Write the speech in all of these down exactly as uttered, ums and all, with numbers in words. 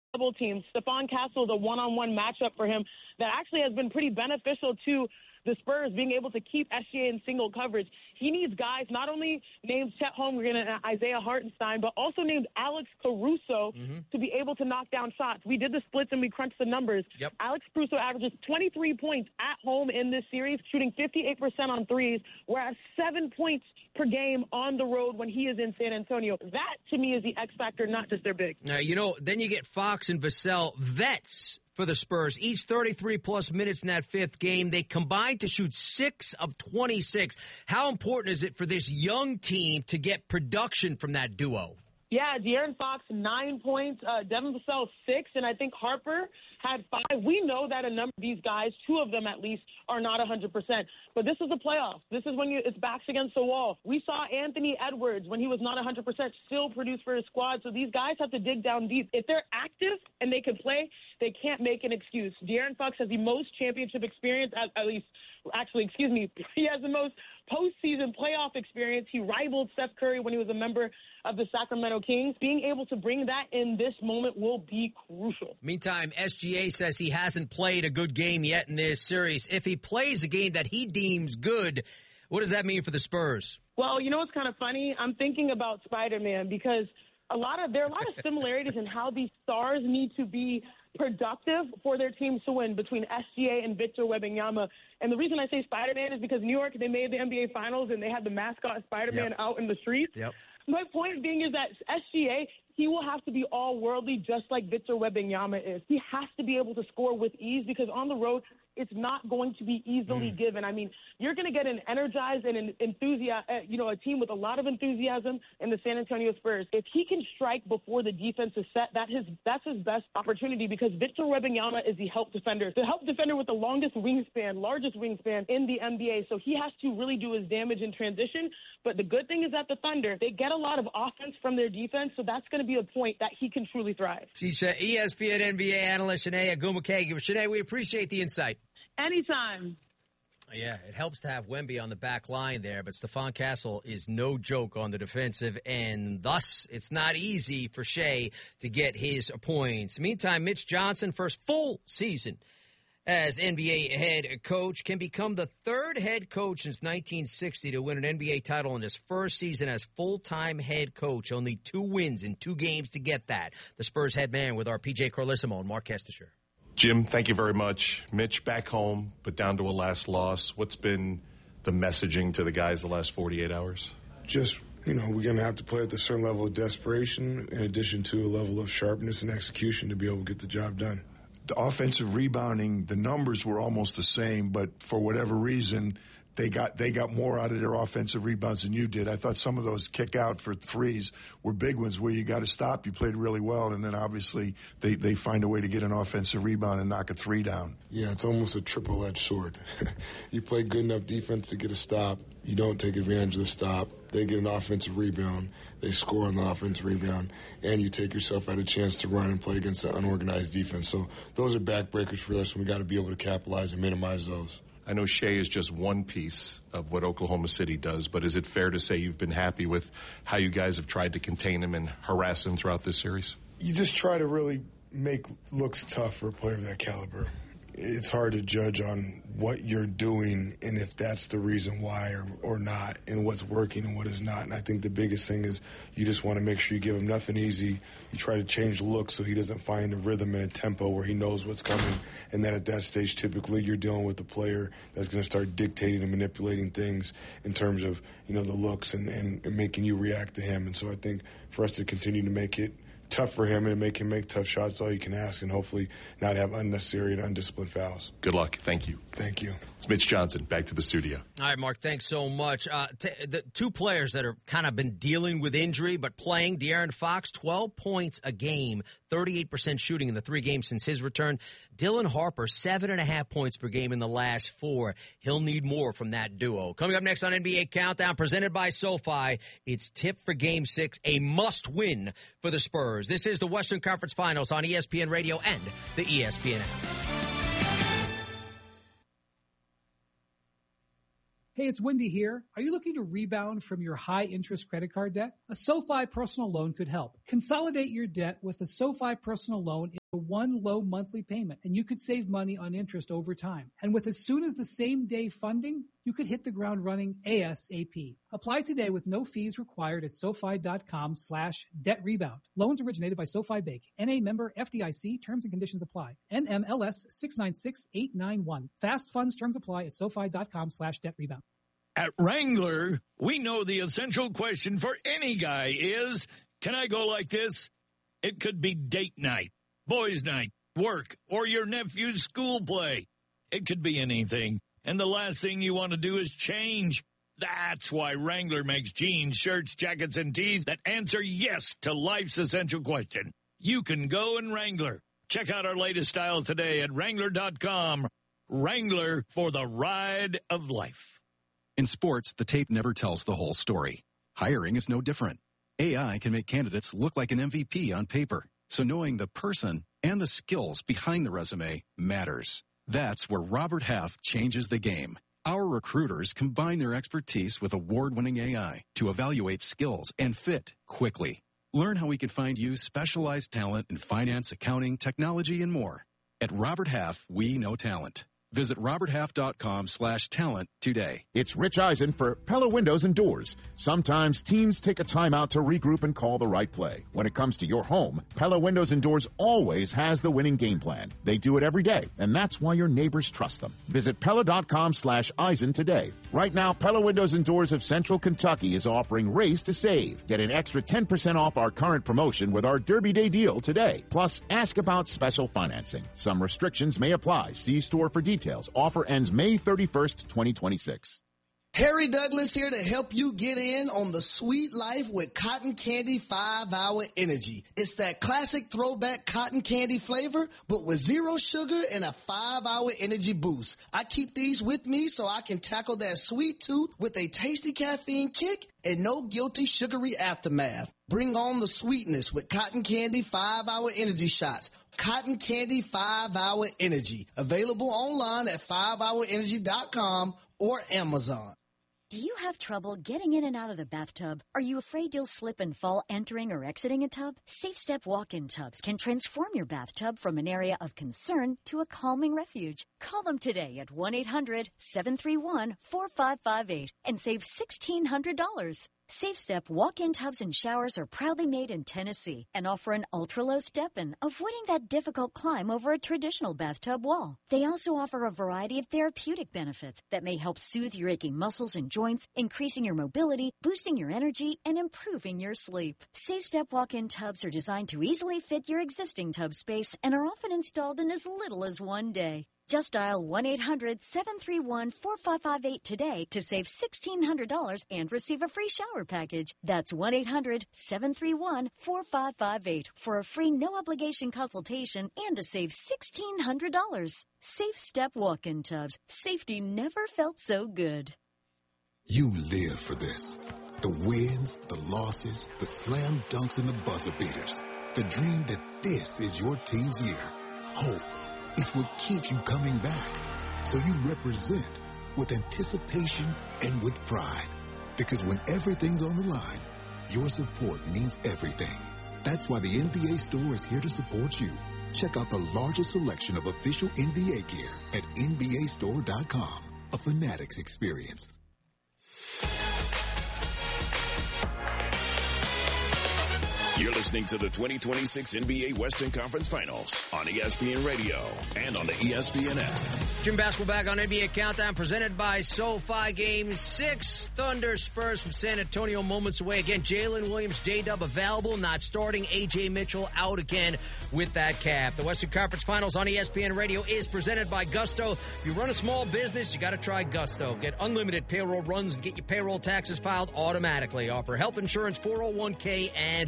double teams. Stephon Castle, the one-on-one matchup for him that actually has been pretty beneficial to the Spurs being able to keep S G A in single coverage. He needs guys not only named Chet Holmgren and Isaiah Hartenstein, but also named Alex Caruso mm-hmm. to be able to knock down shots. We did the splits and we crunched the numbers. Yep. Alex Caruso averages twenty-three points at home in this series, shooting fifty-eight percent on threes, whereas seven points per game on the road when he is in San Antonio. That, to me, is the X factor, not just their big. Now, you know, then you get Fox and Vassell, vets for the Spurs, each thirty-three plus minutes in that fifth game. They combined to shoot six of twenty-six. How important is it for this young team to get production from that duo? Yeah, De'Aaron Fox, nine points, uh, Devin Vassell, six, and I think Harper had five. We know that a number of these guys, two of them at least, are not one hundred percent. But this is the playoffs. This is when you, it's backs against the wall. We saw Anthony Edwards, when he was not one hundred percent, still produce for his squad. So these guys have to dig down deep. If they're active and they can play, they can't make an excuse. De'Aaron Fox has the most championship experience, at, at least, actually, excuse me, he has the most postseason playoff experience. He rivaled Steph Curry when he was a member of the Sacramento Kings. Being able to bring that in this moment will be crucial. Meantime, S G A says he hasn't played a good game yet in this series. If he plays a game that he deems good, what does that mean for the Spurs? Well, you know what's kind of funny? I'm thinking about Spider-Man because a lot of there are a lot of similarities in how these stars need to be productive for their teams to win between S G A and Victor Wembanyama. And the reason I say Spider-Man is because New York, they made the N B A Finals and they had the mascot Spider-Man yep. out in the streets. Yep. My point being is that S G A, he will have to be all worldly just like Victor Wembanyama is. He has to be able to score with ease because on the road, it's not going to be easily mm. given. I mean, you're going to get an energized and an enthusiasm, you know, a team with a lot of enthusiasm in the San Antonio Spurs. If he can strike before the defense is set, that his that's his best opportunity because Victor Wembanyama is the help defender, the help defender with the longest wingspan, largest wingspan in the N B A. So he has to really do his damage in transition. But the good thing is that the Thunder, they get a lot of offense from their defense, so that's going to be a point that he can truly thrive. She's uh, E S P N N B A analyst Chiney Ogwumike. Chiney, we appreciate the insight. Anytime. Yeah, it helps to have Wemby on the back line there, but Stephon Castle is no joke on the defensive end. Thus, it's not easy for Shea to get his points. Meantime, Mitch Johnson, first full season as N B A head coach, can become the third head coach since nineteen sixty to win an N B A title in his first season as full-time head coach. Only two wins in two games to get that. The Spurs head man with our P J Carlissimo and Mark Kestisher. Jim, thank you very much. Mitch, back home, but down to a last loss. What's been the messaging to the guys the last forty-eight hours? Just, you know, we're going to have to play at a certain level of desperation in addition to a level of sharpness and execution to be able to get the job done. The offensive rebounding, the numbers were almost the same, but for whatever reason, they got they got more out of their offensive rebounds than you did. I thought some of those kick out for threes were big ones where you got to stop. You played really well, and then obviously they, they find a way to get an offensive rebound and knock a three down. Yeah, it's almost a triple-edged sword. You play good enough defense to get a stop. You don't take advantage of the stop. They get an offensive rebound. They score on the offensive rebound. And you take yourself out a chance to run and play against an unorganized defense. So those are backbreakers for us, and we got to be able to capitalize and minimize those. I know Shea is just one piece of what Oklahoma City does, but is it fair to say you've been happy with how you guys have tried to contain him and harass him throughout this series? You just try to really make looks tough for a player of that caliber. It's hard to judge on what you're doing and if that's the reason why or, or not, and what's working and what is not. And I think the biggest thing is you just want to make sure you give him nothing easy. You try to change the look so he doesn't find a rhythm and a tempo where he knows what's coming. And then at that stage, typically you're dealing with the player that's going to start dictating and manipulating things in terms of, you know, the looks and, and, and making you react to him. And so I think for us to continue to make it tough for him and make him make tough shots, all you can ask, and hopefully not have unnecessary and undisciplined fouls. Good luck. Thank you. Thank you. It's Mitch Johnson. Back to the studio. All right, Mark, thanks so much. Uh, t- the two players that are kind of been dealing with injury but playing, De'Aaron Fox, twelve points a game, thirty-eight percent shooting in the three games since his return. Dylan Harper, seven and a half points per game in the last four. He'll need more from that duo. Coming up next on N B A Countdown, presented by SoFi, it's tip for Game six, a must-win for the Spurs. This is the Western Conference Finals on E S P N Radio and the E S P N app. Hey, it's Wendy here. Are you looking to rebound from your high-interest credit card debt? A SoFi personal loan could help. Consolidate your debt with a SoFi personal loan into one low monthly payment, and you could save money on interest over time. And with as soon as the same day funding, you could hit the ground running ASAP. Apply today with no fees required at SoFi.com slash debt rebound. Loans originated by SoFi Bank. N A member F D I C. Terms and conditions apply. N M L S six nine six eight nine one. Fast funds terms apply at SoFi.com slash debt rebound. At Wrangler, we know the essential question for any guy is, can I go like this? It could be date night, boys' night, work, or your nephew's school play. It could be anything. And the last thing you want to do is change. That's why Wrangler makes jeans, shirts, jackets, and tees that answer yes to life's essential question. You can go in Wrangler. Check out our latest styles today at Wrangler dot com. Wrangler, for the ride of life. In sports, the tape never tells the whole story. Hiring is no different. A I can make candidates look like an M V P on paper, so knowing the person and the skills behind the resume matters. That's where Robert Half changes the game. Our recruiters combine their expertise with award-winning A I to evaluate skills and fit quickly. Learn how we can find you specialized talent in finance, accounting, technology, and more. At Robert Half, we know talent. Visit roberthalf.com slash talent today. It's Rich Eisen for Pella Windows and Doors. Sometimes teams take a time out to regroup and call the right play. When it comes to your home, Pella Windows and Doors always has the winning game plan. They do it every day, and that's why your neighbors trust them. Visit Pella.com slash Eisen today. Right now, Pella Windows and Doors of Central Kentucky is offering Race to Save. Get an extra ten percent off our current promotion with our Derby Day deal today. Plus, ask about special financing. Some restrictions may apply. See store for details. Offer ends May thirty-first, twenty twenty-six. Harry Douglas here to help you get in on the sweet life with Cotton Candy five hour Energy. It's that classic throwback cotton candy flavor, but with zero sugar and a five hour energy boost. I keep these with me so I can tackle that sweet tooth with a tasty caffeine kick and no guilty sugary aftermath. Bring on the sweetness with Cotton Candy five hour Energy shots. Cotton Candy five hour Energy. Available online at five hour energy dot com or Amazon. Do you have trouble getting in and out of the bathtub? Are you afraid you'll slip and fall entering or exiting a tub? Safe Step walk-in tubs can transform your bathtub from an area of concern to a calming refuge. Call them today at one eight hundred seven three one four five five eight and save sixteen hundred dollars. Safe Step walk-in tubs and showers are proudly made in Tennessee and offer an ultra-low step-in, avoiding that difficult climb over a traditional bathtub wall. They also offer a variety of therapeutic benefits that may help soothe your aching muscles and joints, increasing your mobility, boosting your energy, and improving your sleep. Safe Step walk-in tubs are designed to easily fit your existing tub space and are often installed in as little as one day. Just dial one eight hundred seven three one four five five eight today to save sixteen hundred dollars and receive a free shower package. That's one eight hundred seven three one four five five eight for a free no-obligation consultation and to save sixteen hundred dollars. Safe Step walk-in tubs. Safety never felt so good. You live for this. The wins, the losses, the slam dunks, and the buzzer beaters. The dream that this is your team's year. Hope. It's what keeps you coming back. So you represent with anticipation and with pride. Because when everything's on the line, your support means everything. That's why the N B A store is here to support you. Check out the largest selection of official N B A gear at N B A store dot com. A Fanatics experience. You're listening to the twenty twenty-six N B A Western Conference Finals on E S P N Radio and on the E S P N app. Jim Basketball back on N B A Countdown, presented by SoFi. Game six, Thunder Spurs from San Antonio, moments away. Again, Jalen Williams, J-Dub available, not starting. A J Mitchell out again with that calf. The Western Conference Finals on E S P N Radio is presented by Gusto. If you run a small business, you got to try Gusto. Get unlimited payroll runs and get your payroll taxes filed automatically. Offer health insurance, four oh one k, and more.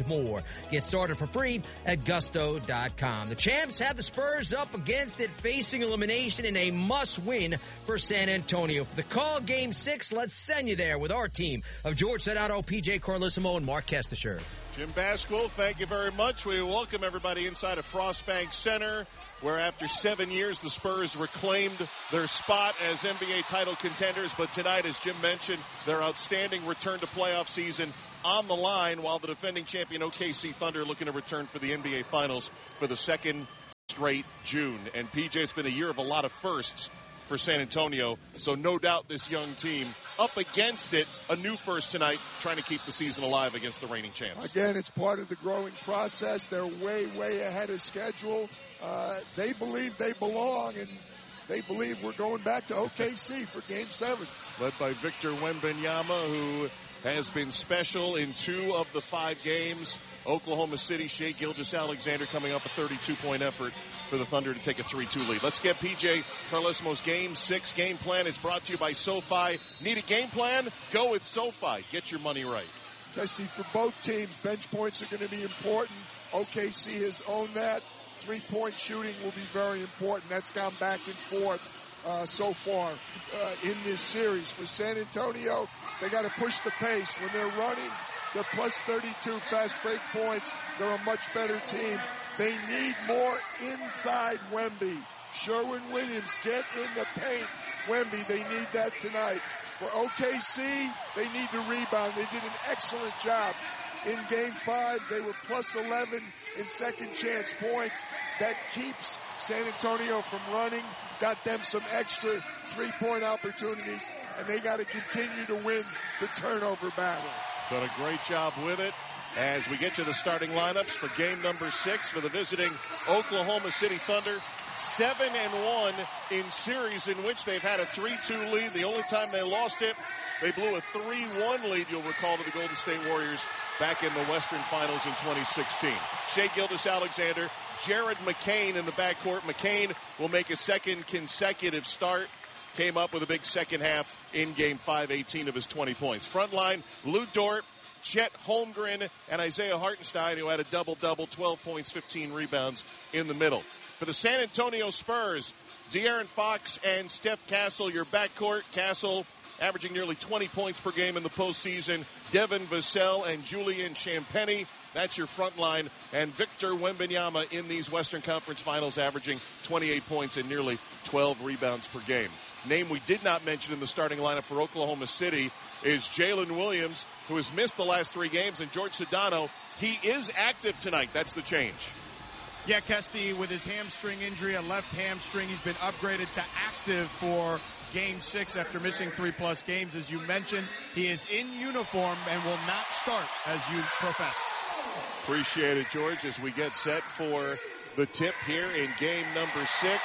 out. Get started for free at gusto dot com. The champs have the Spurs up against it, facing elimination in a must-win for San Antonio. For the call, Game six, let's send you there with our team of George Sedano, P J Carlissimo, and Mark Kestisher. Jim Basquill, thank you very much. We welcome everybody inside of Frost Bank Center, where after seven years, the Spurs reclaimed their spot as N B A title contenders. But tonight, as Jim mentioned, their outstanding return to playoff season on the line, while the defending champion O K C Thunder looking to return for the N B A Finals for the second straight June. And P J, it's been a year of a lot of firsts for San Antonio, so no doubt this young team up against it, a new first tonight, trying to keep the season alive against the reigning champs. Again, it's part of the growing process. They're way, way ahead of schedule. Uh, they believe they belong, and they believe we're going back to O K C for Game seven. Led by Victor Wembanyama, who has been special in two of the five games. Oklahoma City, Shai Gilgeous-Alexander coming up a thirty-two point effort for the Thunder to take a three two lead. Let's get P J Carlissimo's Game six game plan. It's brought to you by SoFi. Need a game plan? Go with SoFi. Get your money right. Kesty, for both teams, bench points are going to be important. O K C has owned that. Three-point shooting will be very important. That's gone back and forth uh, so far uh, in this series. For San Antonio, they got to push the pace. When they're running, they're plus thirty-two fast break points. They're a much better team. They need more inside Wemby. Sherwin-Williams, get in the paint. Wemby, they need that tonight. For O K C, they need to rebound. They did an excellent job. In Game five, they were plus eleven in second chance points. That keeps San Antonio from running, got them some extra three-point opportunities, and they got to continue to win the turnover battle. Done a great job with it. As we get to the starting lineups for game number six for the visiting Oklahoma City Thunder. Seven and one in series in which they've had a three two lead. The only time they lost it, they blew a three one lead, you'll recall, to the Golden State Warriors back in the Western Finals in twenty sixteen. Shai Gilgeous-Alexander, Jared McCain in the backcourt. McCain will make a second consecutive start. Came up with a big second half in Game five, eighteen of his twenty points. Front line, Lou Dort, Chet Holmgren, and Isaiah Hartenstein, who had a double-double, twelve points, fifteen rebounds in the middle. For the San Antonio Spurs, De'Aaron Fox and Steph Castle, your backcourt. Castle averaging nearly twenty points per game in the postseason. Devin Vassell and Julian Champagnie, that's your front line. And Victor Wembanyama in these Western Conference Finals averaging twenty-eight points and nearly twelve rebounds per game. Name we did not mention in the starting lineup for Oklahoma City is Jalen Williams, who has missed the last three games, and George Sedano, he is active tonight. That's the change. Yeah, Kesty, with his hamstring injury, a left hamstring, he's been upgraded to active for Game six after missing three-plus games. As you mentioned, he is in uniform and will not start, as you profess. Appreciate it, George, as we get set for the tip here in game number six.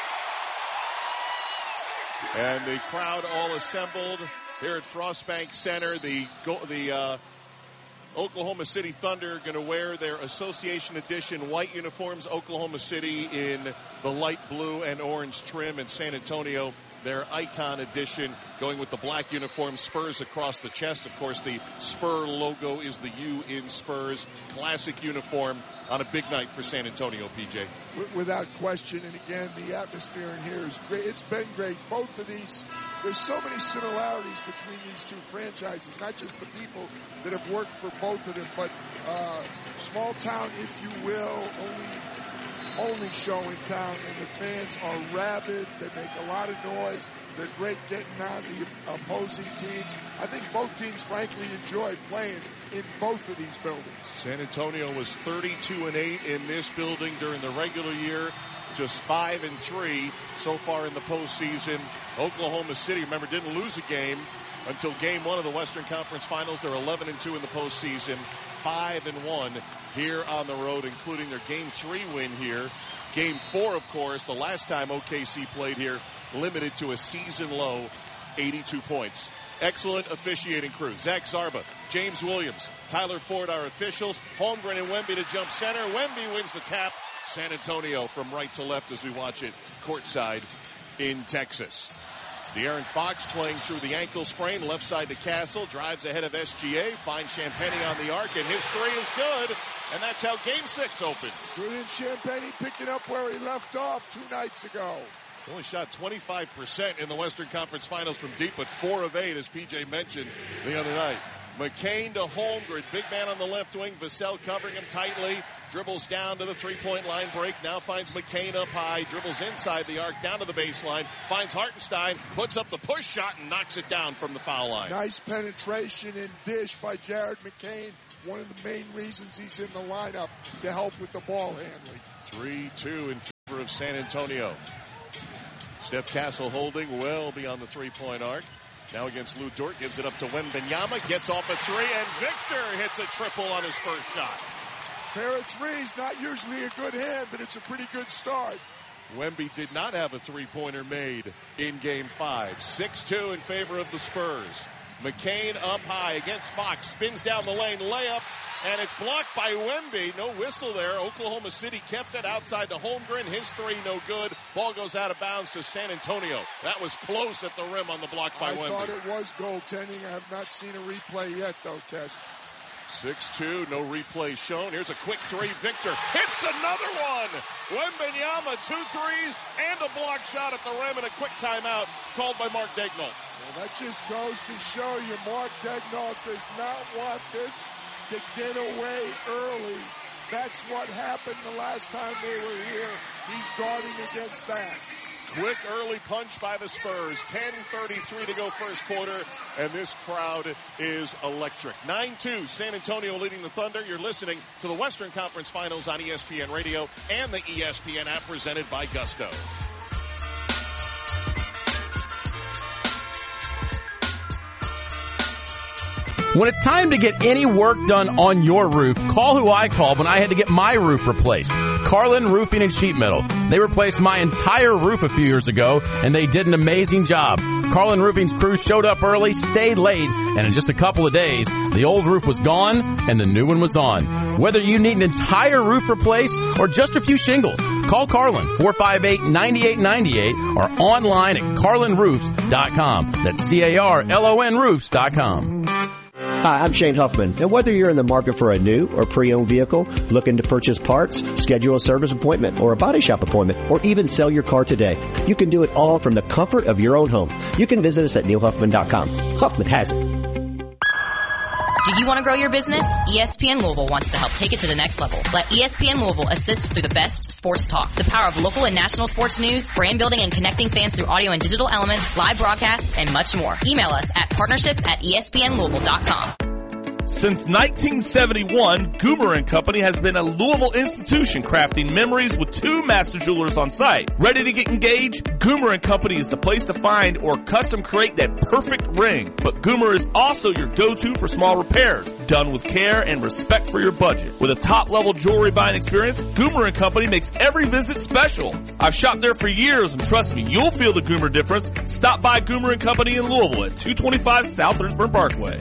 And the crowd all assembled here at Frost Bank Center. The, the uh, Oklahoma City Thunder going to wear their Association Edition white uniforms. Oklahoma City in the light blue and orange trim, and San Antonio their Icon Edition going with the black uniform, Spurs across the chest. Of course, the Spur logo is the U in Spurs. Classic uniform on a big night for San Antonio, P J. Without question, and again, the atmosphere in here is great. It's been great. Both of these, there's so many similarities between these two franchises, not just the people that have worked for both of them, but uh, small town, if you will, only only show in town, and the fans are rabid. They make a lot of noise. They're great getting on the opposing teams. I think both teams, frankly, enjoy playing in both of these buildings. San Antonio was thirty-two and eight in this building during the regular year, just five and three so far in the postseason. Oklahoma City, remember, didn't lose a game until game one of the Western Conference Finals. They're eleven and two in the postseason, five and one here on the road, including their game three win here. Game four, of course, the last time O K C played here, limited to a season low eighty-two points. Excellent officiating crew. Zach Zarba, James Williams, Tyler Ford, our officials. Holmgren and Wemby to jump center. Wemby wins the tap. San Antonio from right to left as we watch it courtside in Texas. De'Aaron Fox playing through the ankle sprain, left side to Castle, drives ahead of S G A, finds Champagnie on the arc, and his three is good, and that's how Game six opened. Julian Champagnie picking up where he left off two nights ago. Only shot twenty-five percent in the Western Conference Finals from deep, but four of eight, as P J mentioned the other night. McCain to Holmgren, big man on the left wing. Vassell covering him tightly. Dribbles down to the three-point line break. Now finds McCain up high. Dribbles inside the arc, down to the baseline. Finds Hartenstein, puts up the push shot, and knocks it down from the foul line. Nice penetration and dish by Jared McCain. One of the main reasons he's in the lineup to help with the ball handling. three two in favor of San Antonio. Steph Castle holding well beyond the three-point arc. Now against Lou Dort, gives it up to Wembanyama, gets off a three, and Victor hits a triple on his first shot. Pair of threes, not usually a good hand, but it's a pretty good start. Wemby did not have a three-pointer made in game five. six two in favor of the Spurs. McCain up high against Fox, spins down the lane, layup, and it's blocked by Wemby. No whistle there. Oklahoma City kept it outside to Holmgren. His three, no good. Ball goes out of bounds to San Antonio. That was close at the rim on the block by I Wemby. I thought it was goaltending. I have not seen a replay yet, though, Kes. six two, no replay shown. Here's a quick three. Victor hits another one. Wembanyama, two threes and a block shot at the rim, and a quick timeout called by Mark Daigneault. Well, that just goes to show you Mark Daigneault does not want this to get away early. That's what happened the last time they were here. He's guarding against that. Quick early punch by the Spurs. ten thirty-three to go first quarter, and this crowd is electric. nine two, San Antonio leading the Thunder. You're listening to the Western Conference Finals on E S P N Radio and the E S P N app presented by Gusto. When it's time to get any work done on your roof, call who I called when I had to get my roof replaced. Carlin Roofing and Sheet Metal. They replaced my entire roof a few years ago, and they did an amazing job. Carlin Roofing's crew showed up early, stayed late, and in just a couple of days, the old roof was gone and the new one was on. Whether you need an entire roof replaced or just a few shingles, call Carlin, four five eight, nine eight nine eight, or online at carlin roofs dot com. That's C A R L O N roofs dot com. Hi, I'm Shane Huffman, and whether you're in the market for a new or pre-owned vehicle, looking to purchase parts, schedule a service appointment, or a body shop appointment, or even sell your car today, you can do it all from the comfort of your own home. You can visit us at neil huffman dot com. Huffman has it. Do you want to grow your business? E S P N Louisville wants to help take it to the next level. Let E S P N Louisville assist through the best sports talk. The power of local and national sports news, brand building and connecting fans through audio and digital elements, live broadcasts, and much more. Email us at partnerships at E S P N Louisville dot com. Since nineteen seventy-one, Goomer and Company has been a Louisville institution crafting memories with two master jewelers on site. Ready to get engaged? Goomer and Company is the place to find or custom create that perfect ring. But Goomer is also your go-to for small repairs, done with care and respect for your budget. With a top-level jewelry buying experience, Goomer and Company makes every visit special. I've shopped there for years, and trust me, you'll feel the Goomer difference. Stop by Goomer and Company in Louisville at two twenty-five South Lynchburg Parkway.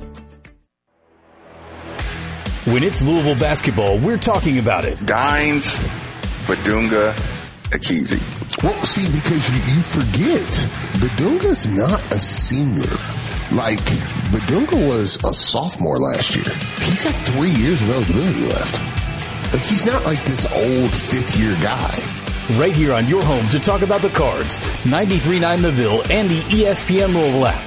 When it's Louisville basketball, we're talking about it. Dines, Badunga, Akizi. Well, see, because you, you forget, Badunga's not a senior. Like, Badunga was a sophomore last year. He's got three years of eligibility left. Like, he's not like this old fifth-year guy. Right here on your home to talk about the Cards, ninety-three point nine The Ville and the E S P N Louisville app.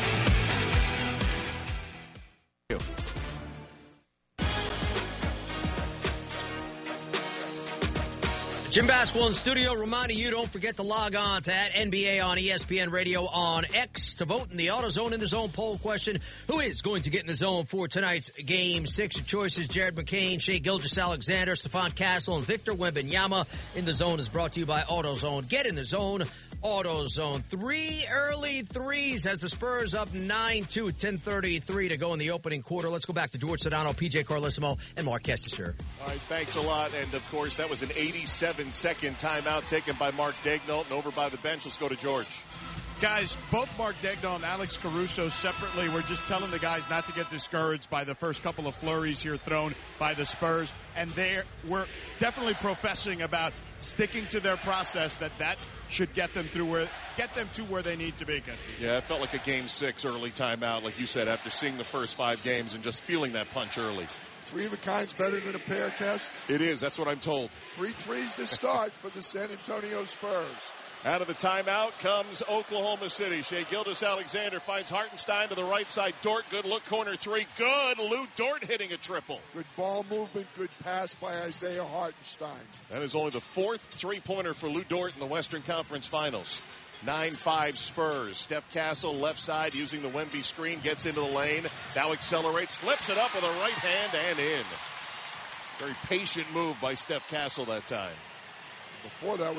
Jim Basketball in studio, reminding you, don't forget to log on to at N B A on E S P N Radio on X to vote in the AutoZone in the Zone poll question. Who is going to get in the zone for tonight's game six? Your choices, Jared McCain, Shai Gilgeous-Alexander, Stephon Castle, and Victor Wembanyama. In the Zone is brought to you by AutoZone. Get in the zone, AutoZone. Three early threes as the Spurs up nine two, ten thirty-three to go in the opening quarter. Let's go back to George Sedano, P J Carlissimo, and Mark Kestisher. All right, thanks a lot. And, of course, that was an eighty-seven second timeout taken by Mark Daigneault, and over by the bench. Let's go to George. Guys, both Mark Daigneault and Alex Caruso separately were just telling the guys not to get discouraged by the first couple of flurries here thrown by the Spurs. And they were definitely professing about sticking to their process, that that should get them through where get them to where they need to be, Kesty. Yeah, it felt like a game six early timeout, like you said, after seeing the first five games and just feeling that punch early. Three of a kind's better than a pair, Kes. It is. That's what I'm told. Three threes to start for the San Antonio Spurs. Out of the timeout comes Oklahoma City. Shea Gilgeous-Alexander finds Hartenstein to the right side. Dort, good look, corner three. Good. Lou Dort hitting a triple. Good ball movement, good pass by Isaiah Hartenstein. That is only the fourth three-pointer for Lou Dort in the Western Conference Finals. nine five Spurs. Steph Castle, left side, using the Wemby screen, gets into the lane. Now accelerates, flips it up with a right hand and in. Very patient move by Steph Castle that time. Before that